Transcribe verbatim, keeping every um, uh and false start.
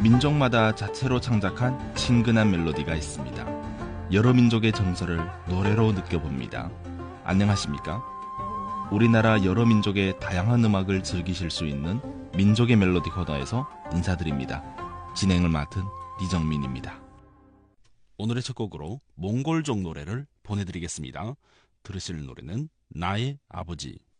민족마다 자체로 창작한 친근한 멜로디가 있습니다. 여러 민족의 정서를 노래로 느껴봅니다. 안녕하십니까? 우리나라 여러 민족의 다양한 음악을 즐기실 수 있는 민족의 멜로디 코너에서 인사드립니다. 진행을 맡은 이정민입니다. 오늘의 첫 곡으로 몽골족 노래를 보내드리겠습니다. 들으실 노래는 나의 아버지.